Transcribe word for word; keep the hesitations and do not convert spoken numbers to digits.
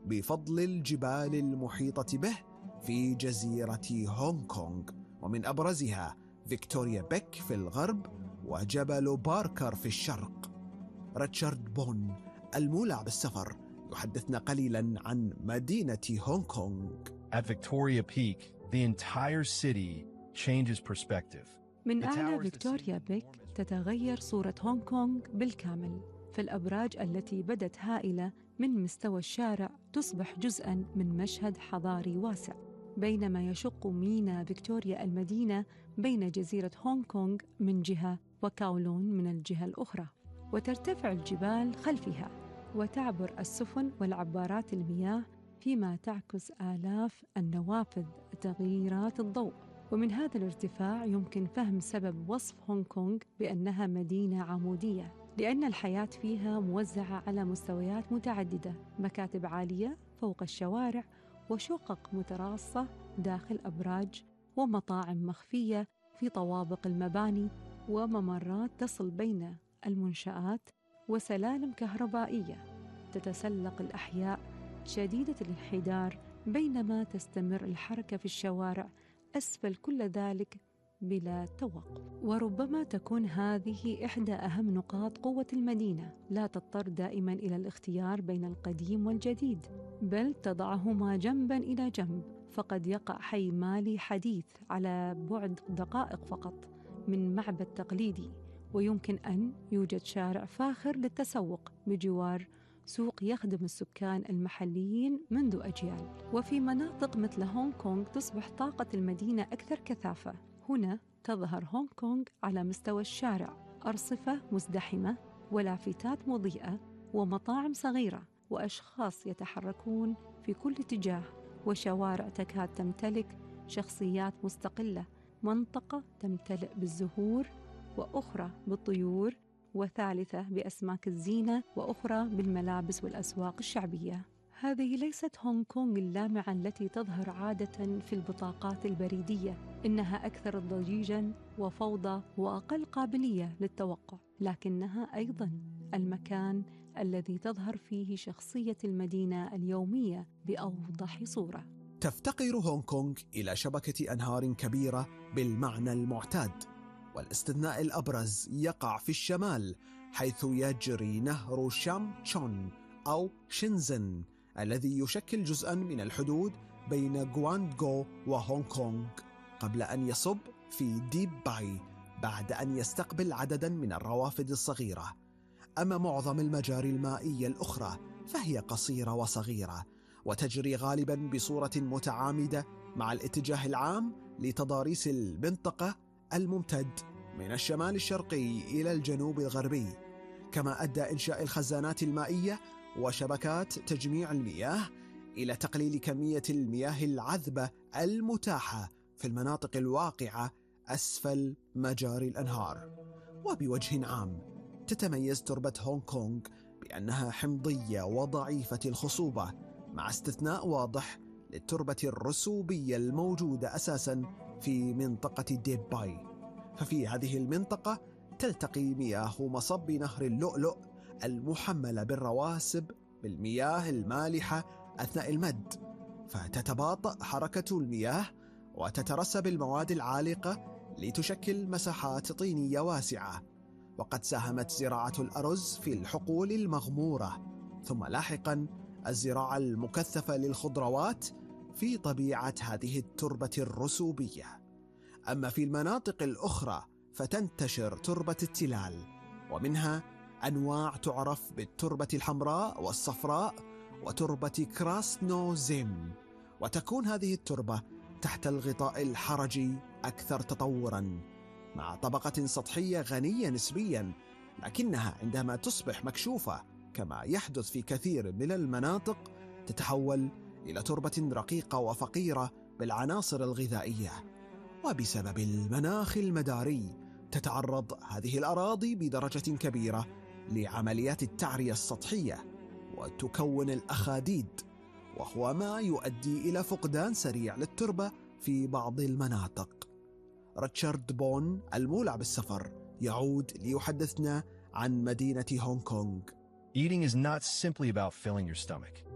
بفضل الجبال المحيطة به في جزيرة هونغ كونغ، ومن أبرزها فيكتوريا بيك في الغرب وجبل باركر في الشرق. ريتشارد بون المولع بالسفر يحدثنا قليلا عن مدينة هونغ كونغ. At Victoria Peak, the entire city changes perspective. من أعلى فيكتوريا بيك تتغير صورة هونغ كونغ بالكامل، فالأبراج التي بدت هائلة من مستوى الشارع تصبح جزءاً من مشهد حضاري واسع، بينما يشق ميناء فيكتوريا المدينة بين جزيرة هونغ كونغ من جهة وكاولون من الجهة الأخرى، وترتفع الجبال خلفها، وتعبر السفن والعبارات المياه فيما تعكس آلاف النوافذ تغييرات الضوء. ومن هذا الارتفاع يمكن فهم سبب وصف هونغ كونغ بأنها مدينة عمودية، لأن الحياة فيها موزعة على مستويات متعددة، مكاتب عالية فوق الشوارع، وشقق متراصة داخل أبراج، ومطاعم مخفية في طوابق المباني، وممرات تصل بين المنشآت، وسلالم كهربائية تتسلق الأحياء شديدة الانحدار، بينما تستمر الحركة في الشوارع أسفل كل ذلك بلا توقف. وربما تكون هذه إحدى أهم نقاط قوة المدينة، لا تضطر دائما إلى الاختيار بين القديم والجديد، بل تضعهما جنبا إلى جنب، فقد يقع حي مالي حديث على بعد دقائق فقط من معبد تقليدي، ويمكن أن يوجد شارع فاخر للتسوق بجوار سوق يخدم السكان المحليين منذ أجيال. وفي مناطق مثل هونغ كونغ تصبح طاقة المدينة أكثر كثافة. هنا تظهر هونغ كونغ على مستوى الشارع، أرصفة مزدحمة ولافتات مضيئة ومطاعم صغيرة وأشخاص يتحركون في كل اتجاه، وشوارع تكاد تمتلك شخصيات مستقلة، منطقة تمتلئ بالزهور وأخرى بالطيور، وثالثة بأسماك الزينة، وأخرى بالملابس والأسواق الشعبية. هذه ليست هونغ كونغ اللامعة التي تظهر عادة في البطاقات البريدية، إنها أكثر ضجيجاً وفوضى وأقل قابلية للتوقع، لكنها أيضاً المكان الذي تظهر فيه شخصية المدينة اليومية بأوضح صورة. تفتقر هونغ كونغ إلى شبكة أنهار كبيرة بالمعنى المعتاد، والاستثناء الأبرز يقع في الشمال، حيث يجري نهر شام تشون أو شينزن، الذي يشكل جزءاً من الحدود بين غواندغو وهونغ كونغ، قبل أن يصب في ديب باي بعد أن يستقبل عدداً من الروافد الصغيرة. أما معظم المجاري المائية الأخرى فهي قصيرة وصغيرة، وتجري غالباً بصورة متعامدة مع الاتجاه العام لتضاريس المنطقة الممتد من الشمال الشرقي إلى الجنوب الغربي، كما أدى إنشاء الخزانات المائية وشبكات تجميع المياه إلى تقليل كمية المياه العذبة المتاحة في المناطق الواقعة أسفل مجاري الأنهار. وبوجه عام تتميز تربة هونغ كونغ بأنها حمضية وضعيفة الخصوبة، مع استثناء واضح للتربة الرسوبية الموجودة أساساً في منطقة ديب باي. ففي هذه المنطقة تلتقي مياه مصب نهر اللؤلؤ المحملة بالرواسب بالمياه المالحة أثناء المد، فتتباطأ حركة المياه وتترسب المواد العالقة لتشكل مساحات طينية واسعة. وقد ساهمت زراعة الأرز في الحقول المغمورة، ثم لاحقا الزراعة المكثفة للخضروات في طبيعة هذه التربة الرسوبية. أما في المناطق الأخرى فتنتشر تربة التلال، ومنها أنواع تعرف بالتربة الحمراء والصفراء وتربة كراسنوزيم، وتكون هذه التربة تحت الغطاء الحرجي أكثر تطوراً، مع طبقة سطحية غنية نسبياً، لكنها عندما تصبح مكشوفة كما يحدث في كثير من المناطق تتحول إلى تربة رقيقة وفقيرة بالعناصر الغذائية. وبسبب المناخ المداري تتعرض هذه الأراضي بدرجة كبيرة لعمليات التعرية السطحية وتكون الأخاديد، وهو ما يؤدي إلى فقدان سريع للتربة في بعض المناطق. ريتشارد بون المولع بالسفر يعود ليحدثنا عن مدينة هونغ كونغ. Eating is not simply about filling your stomach.